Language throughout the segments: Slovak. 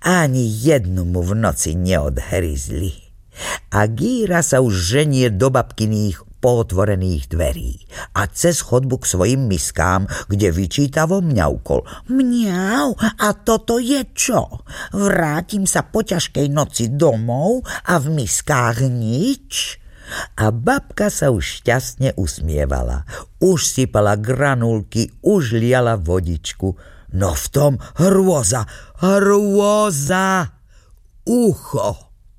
Ani jednu mu v noci neodhryzli. A Gíra sa už ženie do babkyných pootvorených dverí a cez chodbu k svojim miskám, kde vyčítavo mňaukol. Mňau, a toto je čo? Vrátim sa po ťažkej noci domov a v miskách nič? A babka sa už šťastne usmievala. Už sypala granulky, už liala vodičku. No v tom hrôza! Ucho!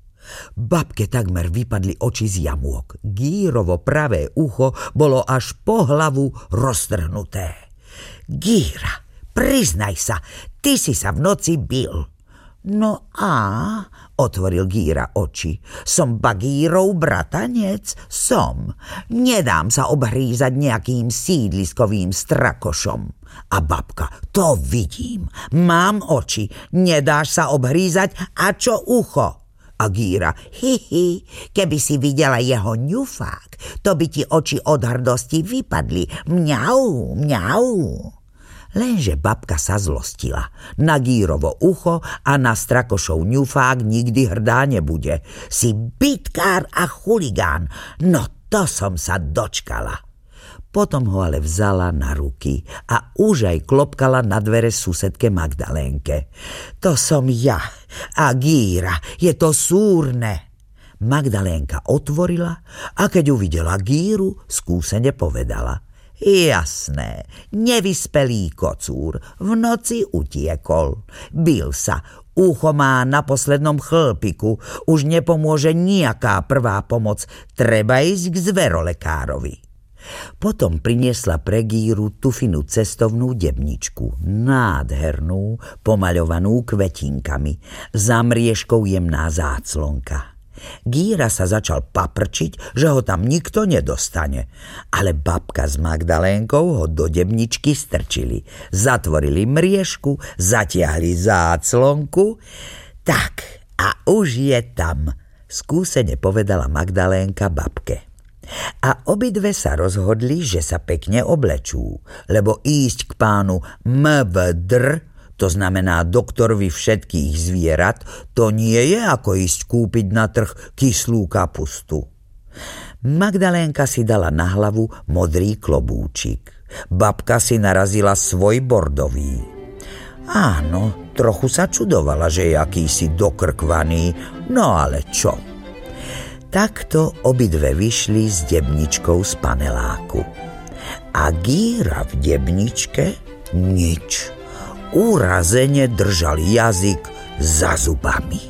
Babke takmer vypadli oči z jamôk. Gírovo pravé ucho bolo až po hlavu roztrhnuté. Gíra, priznaj sa, ty si sa v noci bil. No a, otvoril Gíra oči, som Bagírov bratanec? Som. Nedám sa obhrízať nejakým sídliskovým strakošom. A babka, to vidím, mám oči, nedáš sa obhrízať, a čo ucho? A Gíra, keby si videla jeho ňufák, to by ti oči od hrdosti vypadli. Mňau, mňau. Lenže babka sa zlostila. Na Gírovo ucho a na strakošov ňufák nikdy hrdá nebude. Si bitkár a chuligán, no to som sa dočkala. Potom ho ale vzala na ruky a už aj klopkala na dvere susedke Magdalénke. To som ja a Gíra, je to súrne. Magdalénka otvorila a keď uvidela Gíru, skúsene povedala. Jasné, nevyspelý kocúr, v noci utiekol. Bil sa, ucho má na poslednom chlpiku, už nepomôže nejaká prvá pomoc, treba ísť k zverolekárovi. Potom priniesla pre Gíru tufinu cestovnú debničku, nádhernú, pomaľovanú kvetinkami, za mriežkou jemná záclonka. Gíra sa začal paprčiť, že ho tam nikto nedostane, ale babka s Magdalénkou ho do debničky strčili, zatvorili mriežku, zatiahli záclonku. Tak, a už je tam, skúsene povedala Magdalénka babke. A obidve sa rozhodli, že sa pekne oblečú, lebo ísť k pánu MVDR, to znamená doktorovi všetkých zvierat, to nie je ako ísť kúpiť na trh kyslú kapustu. Magdalénka si dala na hlavu modrý klobúčik. Babka si narazila svoj bordový. Áno, trochu sa čudovala, že je akýsi dokrkvaný, no ale čo? Takto obidve vyšli s debničkou z paneláku. A Gíra v debničke nič. Urazene držal jazyk za zubami.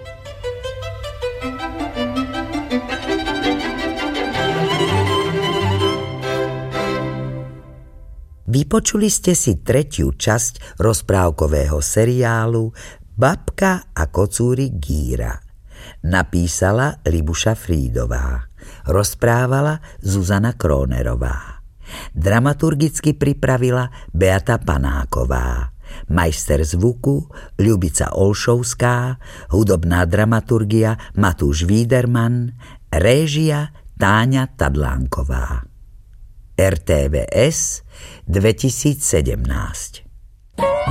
Vypočuli ste si 3. časť rozprávkového seriálu Babka a kocúrik Gíra. Napísala Libuša Frídová. Rozprávala Zuzana Krónerová. Dramaturgicky pripravila Beata Panáková. Majster zvuku Ľubica Olšovská. Hudobná dramaturgia Matúš Víderman. Réžia Táňa Tadlánková. RTVS 2017.